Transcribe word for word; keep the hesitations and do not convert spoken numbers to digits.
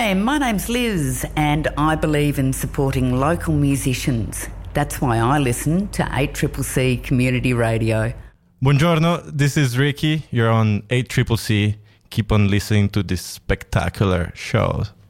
Hi, my name's Liz and I believe in supporting local musicians. That's why I listen to eight C C C Community Radio. Buongiorno, this is Ricky. You're on eight C C C. Keep on listening to this spectacular show.